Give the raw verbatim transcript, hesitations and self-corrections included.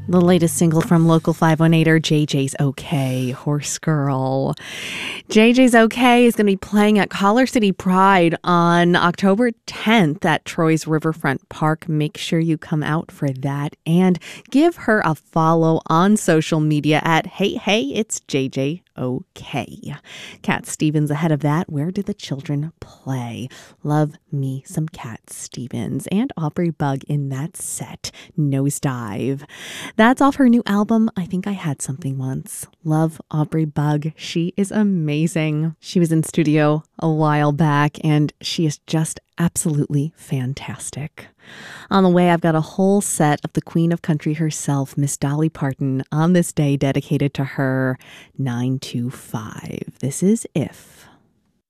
The latest single from Local five one eight er J J's Okay, Horse Girl. J J's Okay is going to be playing at Collar City Pride on October tenth at Troy's Riverfront Park. Make sure you come out for that and give her a follow on social media at Hey Hey It's J J Okay. Cat Stevens ahead of that. Where Do the Children Play? Love me some Cat Stevens and Aubrey Bug in that set. Nosedive. That's off her new album, I Think I Had Something Once. Love Aubrey Bug. She is amazing. She was in studio a while back and she is just absolutely fantastic. On the way, I've got a whole set of the Queen of Country herself, Miss Dolly Parton, on this day dedicated to her, nine two five. This is If.